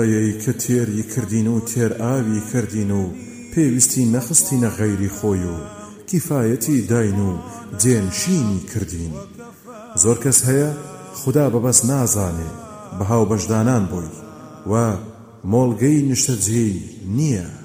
ئەی کە تێری کردین و تێر ئاوی کردین و پێویستی نەخستینە غەیری خۆی و کیفایەتی داین و جێنشینی کردین. زۆر کەس هەیە خوددا بەبەس نازانێ بە هاو بەشدانان بووی و مۆڵگەی نیشتەجێی نییە.